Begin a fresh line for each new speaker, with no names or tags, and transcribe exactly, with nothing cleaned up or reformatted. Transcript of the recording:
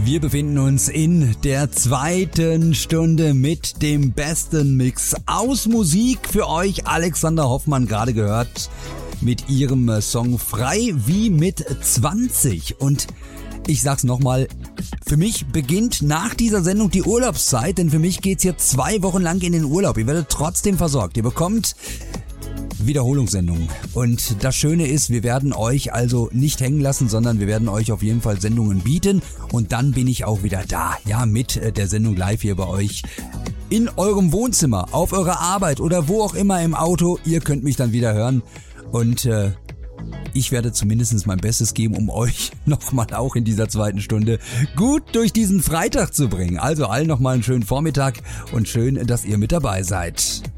Wir befinden uns in der zweiten Stunde mit dem besten Mix aus Musik für euch. Alexander Hoffmann gerade gehört mit ihrem Song Frei wie mit zwanzig. Und ich sag's nochmal, für mich beginnt nach dieser Sendung die Urlaubszeit, denn für mich geht's jetzt zwei Wochen lang in den Urlaub. Ihr werdet trotzdem versorgt. Ihr bekommt Wiederholungssendungen. Und das Schöne ist, wir werden euch also nicht hängen lassen, sondern wir werden euch auf jeden Fall Sendungen bieten. Und dann bin ich auch wieder da, ja, mit der Sendung live hier bei euch. In eurem Wohnzimmer, auf eurer Arbeit oder wo auch immer im Auto. Ihr könnt mich dann wieder hören. Und äh, ich werde zumindest mein Bestes geben, um euch nochmal auch in dieser zweiten Stunde gut durch diesen Freitag zu bringen. Also allen nochmal einen schönen Vormittag und schön, dass ihr mit dabei seid.